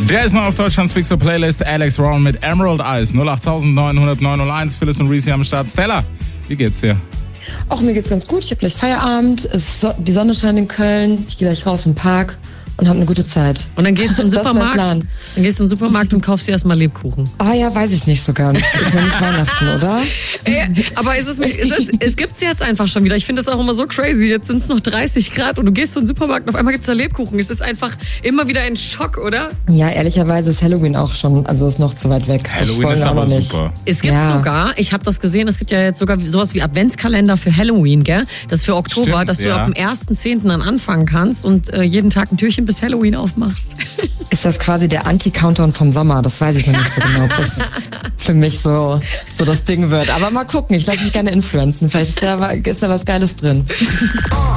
Der ist noch auf Deutschlands Big Show Playlist. Alex Ron mit Emerald Eyes. 08900 Phyllis und Reese am Start. Stella, wie geht's dir? Auch mir geht's ganz gut. Ich habe gleich Feierabend. Die Sonne scheint in Köln. Ich gehe gleich raus im Park und habe eine gute Zeit. Und dann gehst du in den Supermarkt. Das ist mein Plan. Dann gehst du in den Supermarkt und kaufst dir erstmal Lebkuchen. Ah ja, weiß ich nicht so ganz. Ist ja nicht Weihnachten, oder? Aber es gibt's jetzt einfach schon wieder. Ich finde das auch immer so crazy. Jetzt sind es noch 30 Grad und du gehst in den Supermarkt und auf einmal gibt's da Lebkuchen. Es ist einfach immer wieder ein Schock, oder? Ja, ehrlicherweise ist Halloween auch schon, also ist noch zu weit weg. Halloween ist aber nicht. super. Es gibt sogar, ich habe das gesehen, es gibt ja jetzt sogar sowas wie Adventskalender für Halloween, gell? Das für Oktober, Stimmt, dass du ja. ab dem 1.10. dann anfangen kannst und jeden Tag ein Türchen bis Halloween aufmachst. Ist das quasi der Anti-Countdown vom Sommer? Das weiß ich noch nicht so genau, ob das für mich so das Ding wird. Aber mal gucken, ich lasse mich gerne influenzen. Vielleicht ist da was Geiles drin.